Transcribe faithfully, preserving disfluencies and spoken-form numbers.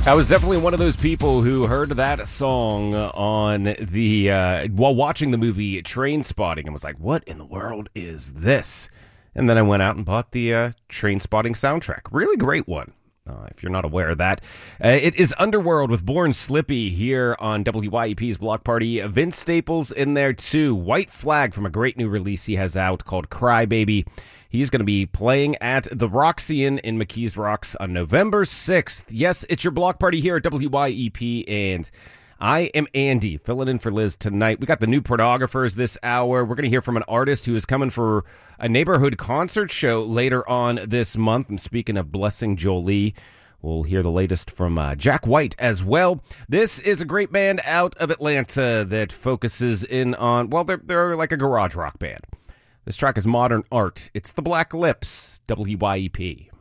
I was definitely one of those people who heard that song on the uh, while watching the movie Train Spotting and was like, what in the world is this? And then I went out and bought the uh, Train Spotting soundtrack. Really great one. Uh, if you're not aware of that. Uh, it is Underworld with Born Slippy here on W Y E P's Block Party. Vince Staples in there too. White Flag from a great new release he has out called Cry Baby. He's going to be playing at the Roxy-Inn in McKees Rocks on November sixth. Yes, it's your Block Party here at W Y E P, and I am Andy, filling in for Liz tonight. We got the new pornographers this hour. We're going to hear from an artist who is coming for a neighborhood concert show later on this month. I'm speaking of Blessing Jolie. We'll hear the latest from uh, Jack White as well. This is a great band out of Atlanta that focuses in on, well, they're, they're like a garage rock band. This track is Modern Art. It's the Black Lips, W Y E P.